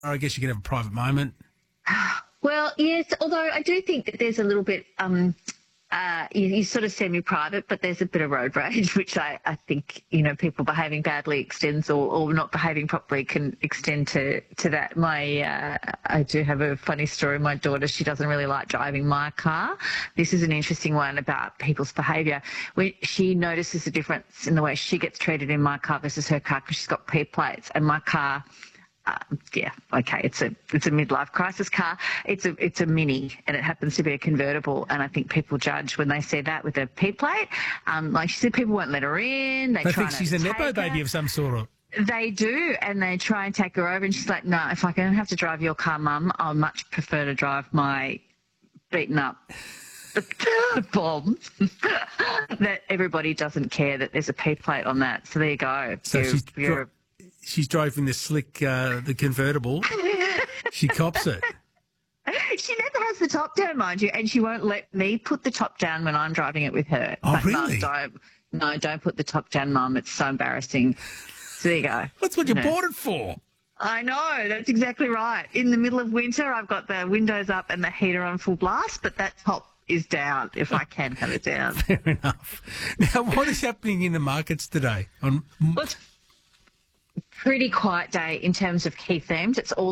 Or I guess you could have a private moment. Well, yes, although I do think that there's a little bit, you sort of semi-private, but there's a bit of road rage, which I think, people behaving badly extends or not behaving properly can extend to that. I do have a funny story. My daughter, she doesn't really like driving my car. This is an interesting one about people's behaviour. She notices a difference in the way she gets treated in my car versus her car because she's got P plates, and my car... it's a midlife crisis car. It's a Mini, and it happens to be a convertible. And I think people judge when they see that with a P plate. Like she said, people won't let her in. They think she's a nepo baby of some sort. They do, and they try and take her over. And she's like, "No, if I don't have to drive your car, Mum, I'll much prefer to drive my beaten up." Bomb. That everybody doesn't care that there's a P plate on that. So there you go. So she's driving the slick, the convertible. She cops it. She never has the top down, mind you, and she won't let me put the top down when I'm driving it with her. Oh, but really? Don't put the top down, Mum. It's so embarrassing. So there you go. That's what you bought it for. I know. That's exactly right. In the middle of winter, I've got the windows up and the heater on full blast, but that top is down if I can have it down. Fair enough. Now, what is happening in the markets today? Well, it's a pretty quiet day in terms of key themes. It's all